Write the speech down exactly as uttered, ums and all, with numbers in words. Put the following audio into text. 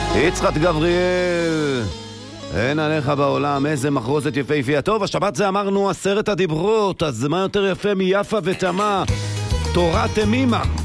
יצחק גבריאל, אין עליך בעולם, איזה מחרוזת יפהפייה. טוב, השבת זה אמרנו עשרת הדיברות, אז מה יותר יפה מיפה ותמה? תורת תמימה.